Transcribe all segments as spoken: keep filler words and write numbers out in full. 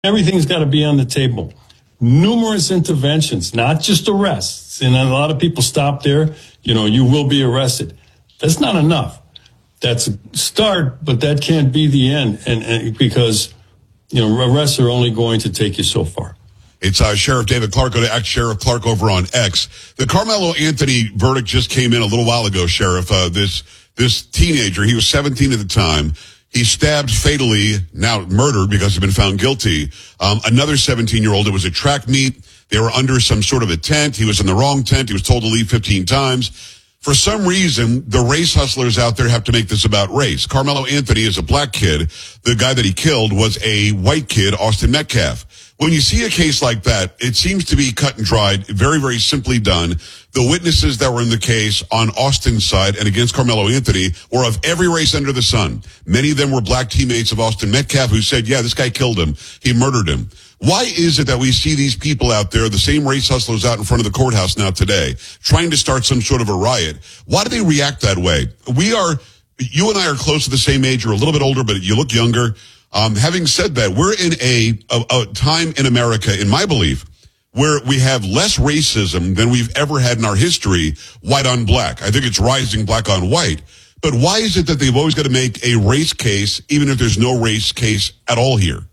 Everything's got to be on the table. Numerous interventions, not just arrests. And a lot of people stop there. You know, you will be arrested. That's not enough. That's a start, but that can't be the end. And, and because, you know, arrests are only going to take you so far. It's uh, Sheriff David Clarke. Go to at Sheriff Clarke over on X. The Carmelo Anthony verdict just came in a little while ago, Sheriff. Uh, this this teenager, he was seventeen at the time. He stabbed fatally, now murdered because he's been found guilty. Um, another seventeen-year-old. It was a track meet. They were under some sort of a tent. He was in the wrong tent. He was told to leave fifteen times. For some reason, the race hustlers out there have to make this about race. Carmelo Anthony is a black kid. The guy that he killed was a white kid, Austin Metcalf. When you see a case like that, it seems to be cut and dried, very, very simply done. The witnesses that were in the case on Austin's side and against Carmelo Anthony were of every race under the sun. Many of them were black teammates of Austin Metcalf who said, yeah, this guy killed him. He murdered him. Why is it that we see these people out there, the same race hustlers out in front of the courthouse now today, trying to start some sort of a riot? Why do they react that way? We are, you and I are close to the same age. You're a little bit older, but you look younger. Um, having said that, we're in a, a, a time in America, in my belief, where we have less racism than we've ever had in our history, white on black. I think it's rising black on white. But why is it that they've always got to make a race case, even if there's no race case at all here?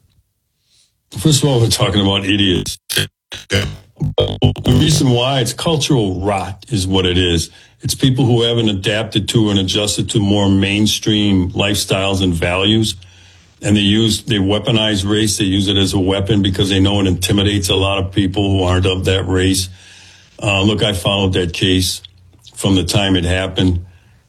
First of all, we're talking about idiots. Yeah. The reason why it's cultural rot is what it is. It's people who haven't adapted to and adjusted to more mainstream lifestyles and values. And they use, they weaponize race. They use it as a weapon because they know it intimidates a lot of people who aren't of that race. Uh, look, I followed that case from the time it happened.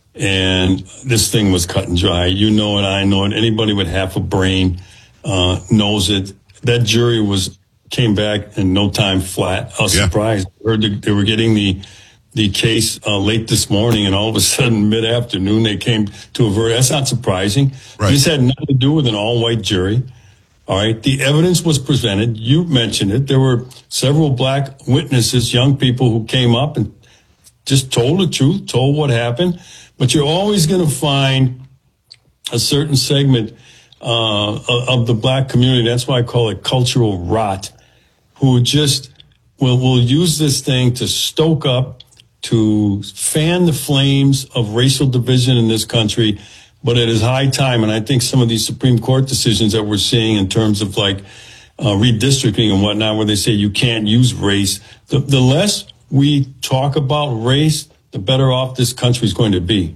And this thing was cut and dry. You know it, I know it. Anybody with half a brain uh, knows it. That jury was came back in no time flat. I was yeah. surprised. I heard the, they were getting the the case uh, late this morning, and all of a sudden, mid-afternoon, they came to a verdict. That's not surprising. Right. This had nothing to do with an all-white jury. All right. The evidence was presented. You mentioned it. There were several black witnesses, young people who came up and just told the truth, told what happened. But you're always going to find a certain segment uh, of the black community. That's why I call it cultural rot, who just will, will use this thing to stoke up, to fan the flames of racial division in this country. But it is high time. And I think some of these Supreme Court decisions that we're seeing in terms of like uh, redistricting and whatnot, where they say you can't use race, the, the less we talk about race, the better off this country is going to be.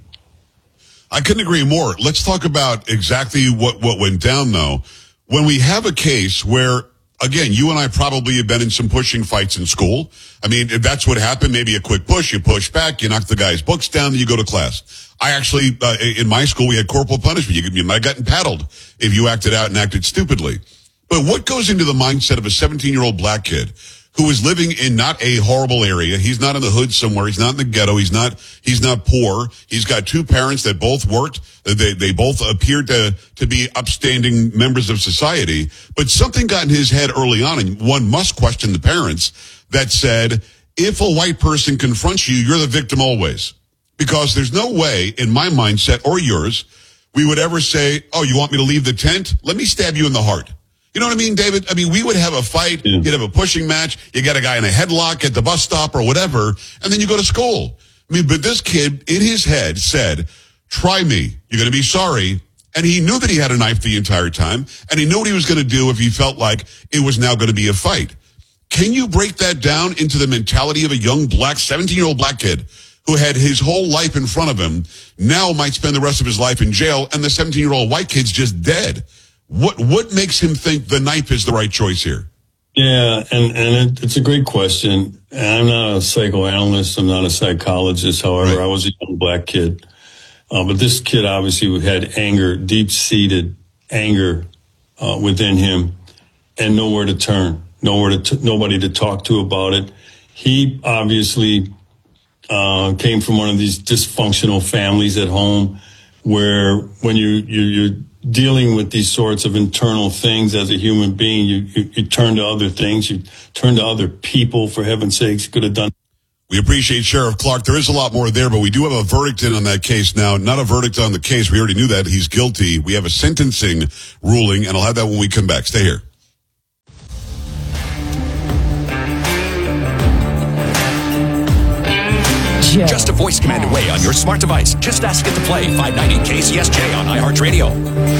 I couldn't agree more. Let's talk about exactly what, what went down, though. When we have a case where, again, you and I probably have been in some pushing fights in school. I mean, if that's what happened, maybe a quick push, you push back, you knock the guy's books down, then you go to class. I actually, uh, in my school, we had corporal punishment. You, you might have gotten paddled if you acted out and acted stupidly. But what goes into the mindset of a seventeen-year-old black kid who is living in not a horrible area? He's not in the hood somewhere. He's not in the ghetto. He's not, he's not poor. He's got two parents that both worked. They, they both appeared to, to be upstanding members of society. But something got in his head early on, and one must question the parents, that said, if a white person confronts you, you're the victim always. Because there's no way, in my mindset or yours, we would ever say, oh, you want me to leave the tent? Let me stab you in the heart. You know what I mean, David? I mean, we would have a fight. Yeah. You'd have a pushing match. You got a guy in a headlock at the bus stop or whatever, and then you go to school. I mean, but this kid in his head said, try me. You're going to be sorry. And he knew that he had a knife the entire time, and he knew what he was going to do if he felt like it was now going to be a fight. Can you break that down into the mentality of a young black, seventeen-year-old black kid who had his whole life in front of him, now might spend the rest of his life in jail, and the seventeen-year-old white kid's just dead? What what makes him think the knife is the right choice here? Yeah, and, and it, it's a great question. I'm not a psychoanalyst. I'm not a psychologist. However, right. I was a young black kid. Uh, but this kid obviously had anger, deep-seated anger uh, within him, and nowhere to turn, nowhere to t- nobody to talk to about it. He obviously uh, came from one of these dysfunctional families at home, where when you, you you're dealing with these sorts of internal things as a human being, you, you, you turn to other things, you turn to other people, for heaven's sakes, could have done. We appreciate Sheriff Clarke. There is a lot more there, but we do have a verdict in on that case now. Not a verdict on the case. We already knew that. He's guilty. We have a sentencing ruling, and I'll have that when we come back. Stay here. J. Just a voice command away on your smart device. Just ask it to play five ninety K C S J on iHeartRadio.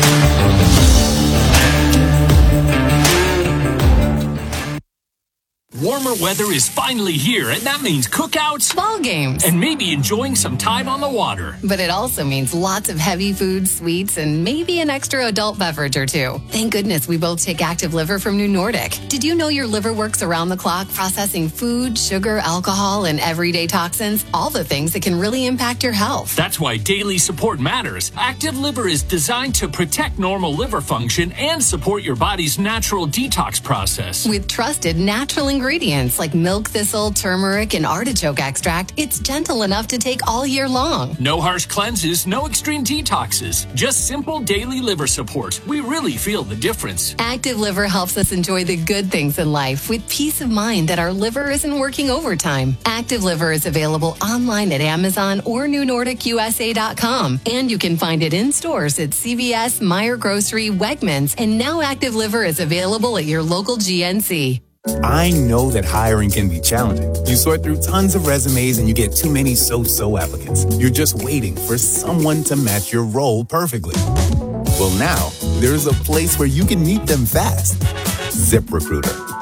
Warmer weather is finally here, and that means cookouts, ball games, and maybe enjoying some time on the water. But it also means lots of heavy foods, sweets, and maybe an extra adult beverage or two. Thank goodness we both take Active Liver from New Nordic. Did you know your liver works around the clock, processing food, sugar, alcohol, and everyday toxins? All the things that can really impact your health. That's why daily support matters. Active Liver is designed to protect normal liver function and support your body's natural detox process. With trusted natural ingredients like milk thistle, turmeric, and artichoke extract, it's gentle enough to take all year long. No harsh cleanses, no extreme detoxes, just simple daily liver support. We really feel the difference. Active Liver helps us enjoy the good things in life with peace of mind that our liver isn't working overtime. Active Liver is available online at Amazon or new nordic U S A dot com, and you can find it in stores at C V S, Meijer Grocery, Wegmans, and now Active Liver is available at your local G N C. I know that hiring can be challenging. You sort through tons of resumes and you get too many so-so applicants. You're just waiting for someone to match your role perfectly. Well, now there's a place where you can meet them fast. ZipRecruiter.